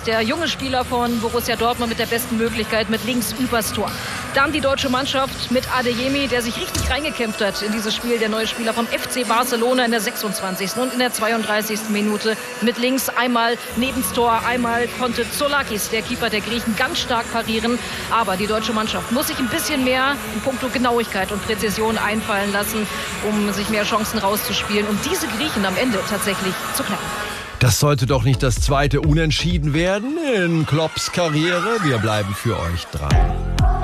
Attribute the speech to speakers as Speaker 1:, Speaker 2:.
Speaker 1: der junge Spieler von Borussia Dortmund mit der besten Möglichkeit, mit links übers Tor. Dann die deutsche Mannschaft mit Adeyemi, der sich richtig reingekämpft hat in dieses Spiel. Der neue Spieler vom FC Barcelona in der 26. und in der 32. Minute mit links einmal nebens Tor. Einmal konnte Zoulakis, der Keeper der Griechen, ganz stark parieren. Aber die deutsche Mannschaft muss sich ein bisschen mehr in puncto Genauigkeit und Präzision einfallen lassen, um sich mehr Chancen rauszuspielen, um diese Griechen am Ende tatsächlich zu knacken.
Speaker 2: Das sollte doch nicht das zweite Unentschieden werden in Klopps Karriere. Wir bleiben für euch dran.